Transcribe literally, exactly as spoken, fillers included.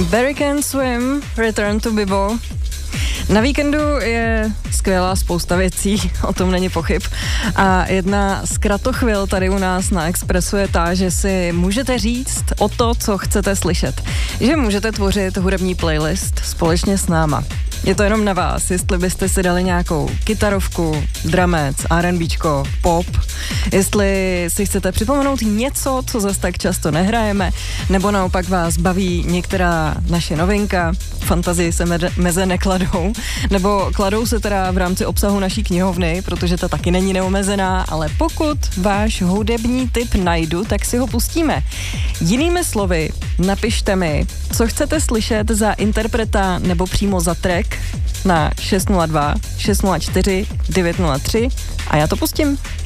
Barry Can Swim, Return to Bibo. Na víkendu je skvělá spousta věcí, o tom není pochyb. A jedna z kratochvil tady u nás na Expressu je ta, že si můžete říct o to, co chcete slyšet. Že můžete tvořit hudební playlist společně s náma. Je to jenom na vás, jestli byste si dali nějakou kytarovku, dramec, R and Bčko, pop, jestli si chcete připomenout něco, co zase tak často nehrajeme, nebo naopak vás baví některá naše novinka, fantazii se me- meze nekladou, nebo kladou se teda v rámci obsahu naší knihovny, protože ta taky není neomezená, ale pokud váš hudební tip najdu, tak si ho pustíme. Jinými slovy, napište mi, co chcete slyšet za interpreta nebo přímo za track na šest nula dva šest nula čtyři devět nula tři a já to pustím.